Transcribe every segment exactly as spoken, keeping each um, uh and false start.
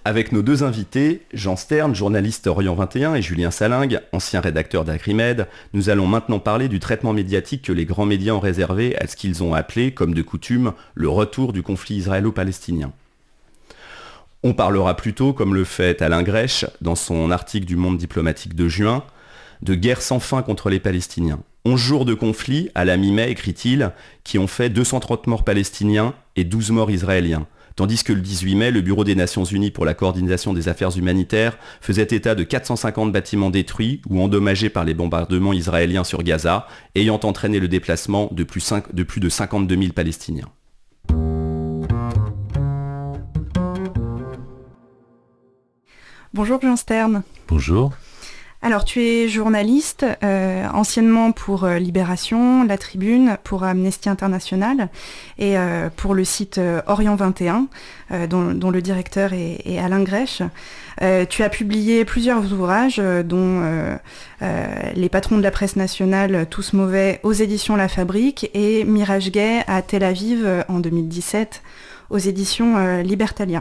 Avec nos deux invités, Jean Stern, journaliste Orient vingt et un, et Julien Salingue, ancien rédacteur d'Agrimed, nous allons maintenant parler du traitement médiatique que les grands médias ont réservé à ce qu'ils ont appelé, comme de coutume, le retour du conflit israélo-palestinien. On parlera plutôt, comme le fait Alain Grèche dans son article du Monde diplomatique de juin, de guerre sans fin contre les Palestiniens. onze jours de conflit, à la mi-mai, écrit-il, qui ont fait deux cent trente morts palestiniens et douze morts israéliens. Tandis que le dix-huit mai, le Bureau des Nations Unies pour la coordination des affaires humanitaires faisait état de quatre cent cinquante bâtiments détruits ou endommagés par les bombardements israéliens sur Gaza, ayant entraîné le déplacement de plus, de plus de cinquante-deux mille Palestiniens. Bonjour Jean Stern. Bonjour. Alors tu es journaliste, euh, anciennement pour euh, Libération, La Tribune, pour Amnesty International et euh, pour le site euh, Orient vingt et un, euh, dont, dont le directeur est, est Alain Grèche. Euh, tu as publié plusieurs ouvrages, euh, dont euh, euh, Les patrons de la presse nationale, tous mauvais, aux éditions La Fabrique, et Mirage Gay à Tel Aviv euh, en deux mille dix-sept, aux éditions euh, Libertalia.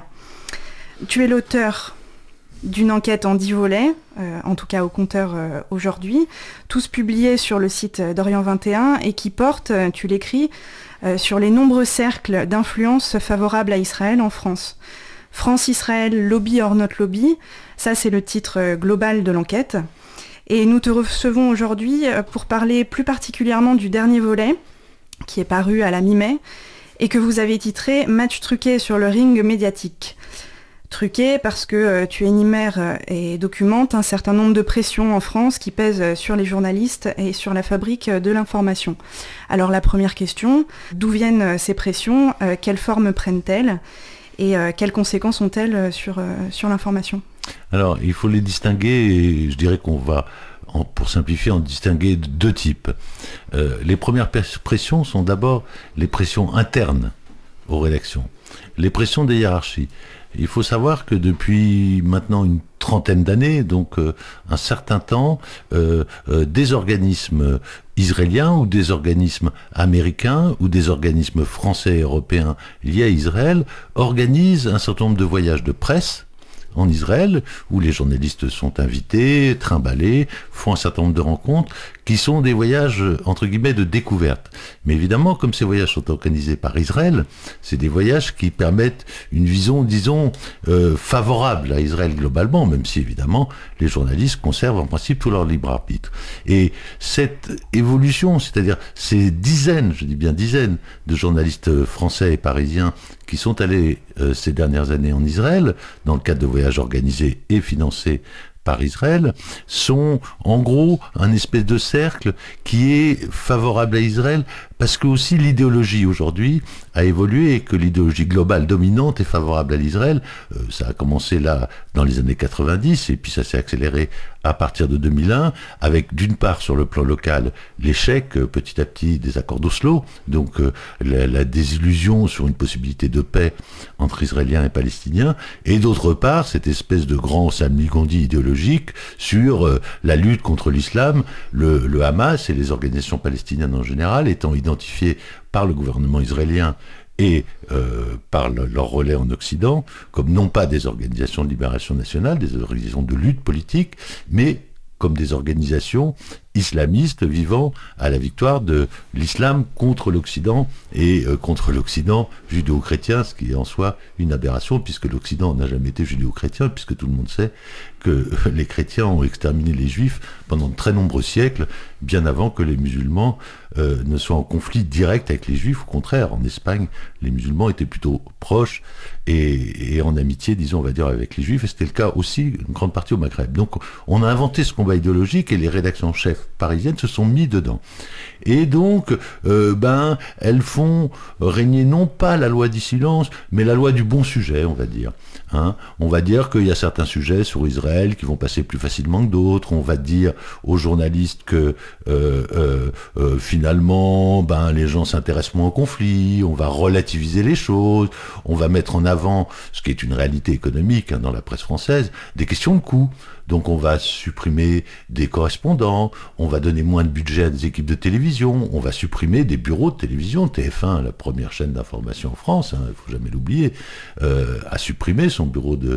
Tu es l'auteur d'une enquête en dix volets, euh, en tout cas au compteur euh, aujourd'hui, tous publiés sur le site d'Orient vingt et un et qui portent, euh, tu l'écris, euh, sur les nombreux cercles d'influence favorables à Israël en France. France-Israël, lobby or not lobby, ça c'est le titre euh, global de l'enquête. Et nous te recevons aujourd'hui euh, pour parler plus particulièrement du dernier volet, qui est paru à la mi-mai, et que vous avez titré « Match truqué sur le ring médiatique ». Truqué parce que euh, tu énumères euh, et documentes un certain nombre de pressions en France qui pèsent sur les journalistes et sur la fabrique de l'information. Alors la première question, d'où viennent euh, ces pressions, euh, quelle forme prennent-elles et euh, quelles conséquences ont-elles sur, euh, sur l'information ? Alors il faut les distinguer et je dirais qu'on va, en, pour simplifier, en distinguer deux types. Euh, les premières pressions sont d'abord les pressions internes aux rédactions, les pressions des hiérarchies. Il faut savoir que depuis maintenant une trentaine d'années, donc euh, un certain temps, euh, euh, des organismes israéliens ou des organismes américains ou des organismes français et européens liés à Israël organisent un certain nombre de voyages de presse en Israël, où les journalistes sont invités, trimballés, font un certain nombre de rencontres, qui sont des voyages, entre guillemets, de découverte. Mais évidemment, comme ces voyages sont organisés par Israël, c'est des voyages qui permettent une vision, disons, euh, favorable à Israël globalement, même si, évidemment, les journalistes conservent en principe tout leur libre arbitre. Et cette évolution, c'est-à-dire ces dizaines, je dis bien dizaines, de journalistes français et parisiens qui sont allés euh, ces dernières années en Israël, dans le cadre de voyages organisés et financés par Israël, sont en gros un espèce de cercle qui est favorable à Israël parce que aussi l'idéologie aujourd'hui a évolué et que l'idéologie globale dominante est favorable à l'Israël. Euh, ça a commencé là dans les années quatre-vingt-dix et puis ça s'est accéléré à partir de deux mille un avec d'une part sur le plan local l'échec euh, petit à petit des accords d'Oslo, donc euh, la, la désillusion sur une possibilité de paix entre Israéliens et Palestiniens, et d'autre part cette espèce de grand salmigondis idéologique sur euh, la lutte contre l'islam, le, le Hamas et les organisations palestiniennes en général étant identifiés par le gouvernement israélien et euh, par le, leur relais en Occident comme non pas des organisations de libération nationale, des organisations de lutte politique, mais comme des organisations islamistes vivant à la victoire de l'islam contre l'Occident et euh, contre l'Occident judéo-chrétien, ce qui est en soi une aberration puisque l'Occident n'a jamais été judéo-chrétien, puisque tout le monde sait que les chrétiens ont exterminé les juifs pendant de très nombreux siècles, bien avant que les musulmans euh, ne soient en conflit direct avec les juifs. Au contraire, en Espagne, les musulmans étaient plutôt proches et, et en amitié, disons, on va dire, avec les juifs, et c'était le cas aussi une grande partie au Maghreb. Donc on a inventé ce combat idéologique et les rédactions en chef parisiennes se sont mis dedans. Et donc, euh, ben, elles font régner non pas la loi du silence, mais la loi du bon sujet, on va dire. Hein, on va dire qu'il y a certains sujets sur Israël qui vont passer plus facilement que d'autres. On va dire aux journalistes que euh, euh, euh, finalement, ben, les gens s'intéressent moins au conflit. On va relativiser les choses. On va mettre en avant, ce qui est une réalité économique hein, dans la presse française, des questions de coûts. Donc on va supprimer des correspondants, on va donner moins de budget à des équipes de télévision, on va supprimer des bureaux de télévision. T F un, la première chaîne d'information en France, il hein, ne faut jamais l'oublier, euh, a supprimé son bureau de,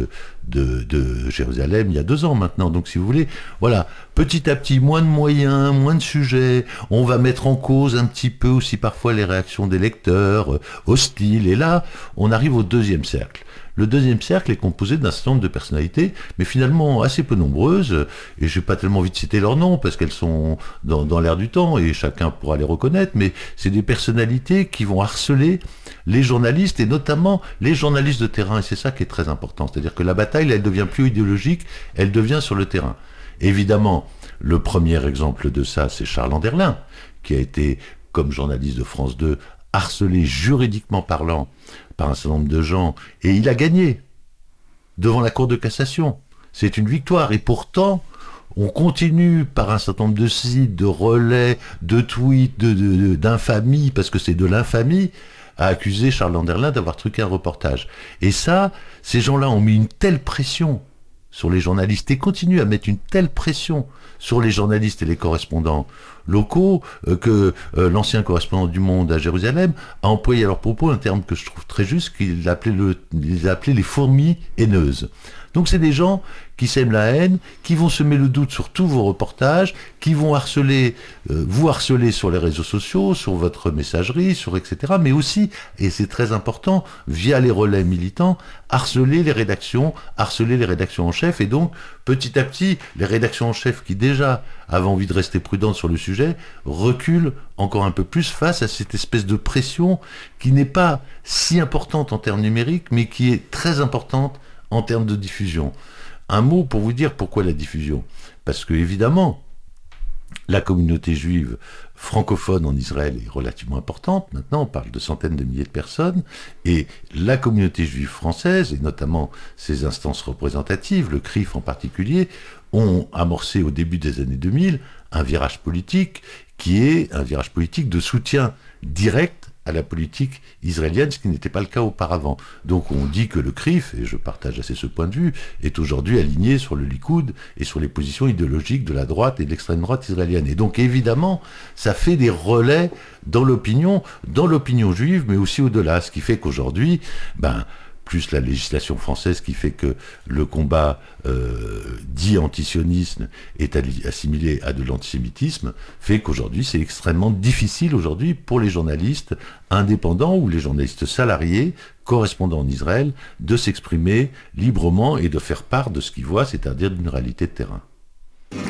de, de Jérusalem il y a deux ans maintenant. Donc si vous voulez, voilà, petit à petit, moins de moyens, moins de sujets, on va mettre en cause un petit peu aussi parfois les réactions des lecteurs, euh, hostiles, et là, on arrive au deuxième cercle. Le deuxième cercle est composé d'un certain nombre de personnalités, mais finalement assez peu nombreuses, et j'ai pas tellement envie de citer leurs noms, parce qu'elles sont dans, dans l'air du temps, et chacun pourra les reconnaître, mais c'est des personnalités qui vont harceler les journalistes, et notamment les journalistes de terrain, et c'est ça qui est très important, c'est-à-dire que la bataille, elle devient plus idéologique, elle devient sur le terrain. Évidemment, le premier exemple de ça, c'est Charles Anderlin, qui a été, comme journaliste de France deux, harcelé juridiquement parlant par un certain nombre de gens, et il a gagné devant la Cour de cassation. C'est une victoire, et pourtant, on continue par un certain nombre de sites, de relais, de tweets, de, de, de, d'infamie, parce que c'est de l'infamie, à accuser Charles Anderlin d'avoir truqué un reportage. Et ça, ces gens-là ont mis une telle pression sur les journalistes, et continuent à mettre une telle pression sur les journalistes et les correspondants locaux, euh, que euh, l'ancien correspondant du Monde à Jérusalem a employé à leur propos un terme que je trouve très juste, qu'il appelait le, il appelait les fourmis haineuses. Donc c'est des gens qui sèment la haine, qui vont semer le doute sur tous vos reportages, qui vont harceler, euh, vous harceler sur les réseaux sociaux, sur votre messagerie, sur et cetera. Mais aussi, et c'est très important, via les relais militants, harceler les rédactions, harceler les rédactions en chef, et donc petit à petit, les rédactions en chef qui déjà avaient envie de rester prudentes sur le sujet, reculent encore un peu plus face à cette espèce de pression qui n'est pas si importante en termes numériques, mais qui est très importante en termes de diffusion. Un mot pour vous dire pourquoi la diffusion. Parce que, évidemment, la communauté juive francophone en Israël est relativement importante. Maintenant, on parle de centaines de milliers de personnes. Et la communauté juive française, et notamment ses instances représentatives, le C R I F en particulier, ont amorcé au début des années deux mille un virage politique qui est un virage politique de soutien direct à la politique israélienne, ce qui n'était pas le cas auparavant. Donc on dit que le C R I F, et je partage assez ce point de vue, est aujourd'hui aligné sur le Likoud et sur les positions idéologiques de la droite et de l'extrême droite israélienne. Et donc évidemment, ça fait des relais dans l'opinion, dans l'opinion juive, mais aussi au-delà, ce qui fait qu'aujourd'hui, ben, plus la législation française qui fait que le combat euh, dit antisionisme est assimilé à de l'antisémitisme, fait qu'aujourd'hui c'est extrêmement difficile aujourd'hui pour les journalistes indépendants ou les journalistes salariés correspondant en Israël de s'exprimer librement et de faire part de ce qu'ils voient, c'est-à-dire d'une réalité de terrain.